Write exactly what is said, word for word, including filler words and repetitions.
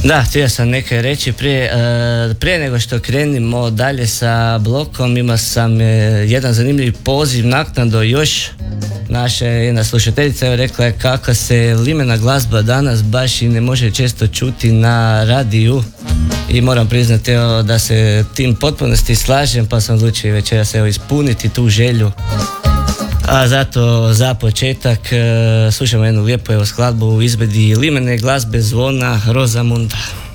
Da, htio sam nekaj reći prije, uh, prije nego što krenimo dalje sa blokom. Imao sam uh, jedan zanimljiv poziv naknadno. Još naša jedna slušateljica je rekla je kako se limena glazba danas baš i ne može često čuti na radiju, i moram priznati evo, da se tim potpunosti slažem, pa sam odlučio večeras evo ispuniti tu želju. A zato za početak uh, slušamo jednu lijepu evo skladbu u izvedbi limene glazbe Zvona Rosamunda.